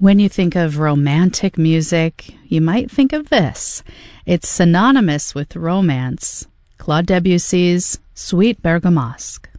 When you think of romantic music, you might think of this. It's synonymous with romance. Claude Debussy's Suite Bergamasque.